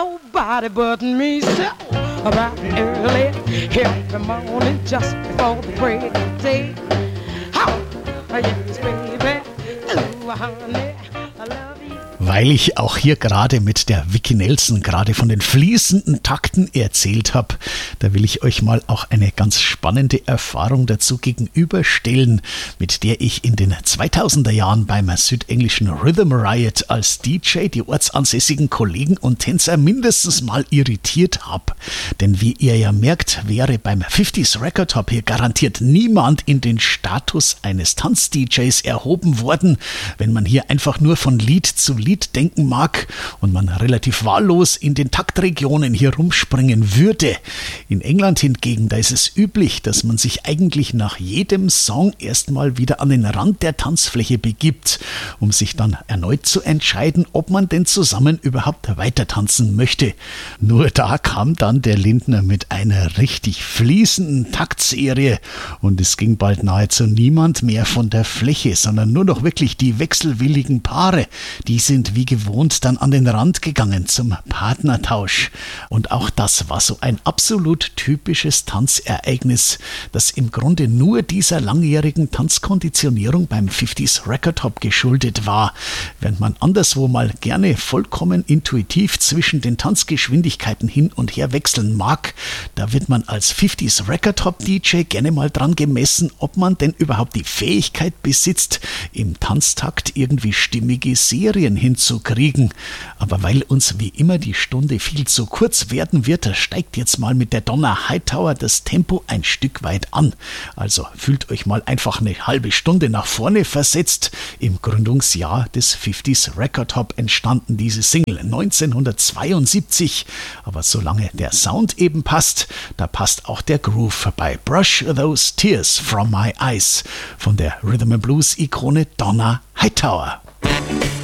nobody but myself. Bright and early, every morning, just before the break of day. Oh, yes, baby, ooh, honey, I love you. Weil ich auch hier gerade mit der Vicky Nelson gerade von den fließenden Takten erzählt habe, da will ich euch mal auch eine ganz spannende Erfahrung dazu gegenüberstellen, mit der ich in den 2000er Jahren beim südenglischen Rhythm Riot als DJ die ortsansässigen Kollegen und Tänzer mindestens mal irritiert habe. Denn wie ihr ja merkt, wäre beim 50s Record Hop hier garantiert niemand in den Status eines Tanz-DJs erhoben worden, wenn man hier einfach nur von Lied zu Lied denken mag und man relativ wahllos in den Taktregionen hier rumspringen würde. In England hingegen, da ist es üblich, dass man sich eigentlich nach jedem Song erstmal wieder an den Rand der Tanzfläche begibt, um sich dann erneut zu entscheiden, ob man denn zusammen überhaupt weiter tanzen möchte. Nur da kam dann der Lindner mit einer richtig fließenden Taktserie und es ging bald nahezu niemand mehr von der Fläche, sondern nur noch wirklich die wechselwilligen Paare, die sind wie gewohnt dann an den Rand gegangen zum Partnertausch. Und auch das war so ein absolut typisches Tanzereignis, das im Grunde nur dieser langjährigen Tanzkonditionierung beim 50s Record Hop geschuldet war. Während man anderswo mal gerne vollkommen intuitiv zwischen den Tanzgeschwindigkeiten hin und her wechseln mag, da wird man als 50s Record Hop DJ gerne mal dran gemessen, ob man denn überhaupt die Fähigkeit besitzt, im Tanztakt irgendwie stimmige Serien hinzukriegen. Aber weil uns wie immer die Stunde viel zu kurz werden wird, steigt jetzt mal mit der Donna Hightower das Tempo ein Stück weit an. Also fühlt euch mal einfach eine halbe Stunde nach vorne versetzt. Im Gründungsjahr des 50s Record Hop entstanden diese Single 1972. Aber solange der Sound eben passt, da passt auch der Groove bei Brush Those Tears From My Eyes von der Rhythm and Blues Ikone Donna Hightower.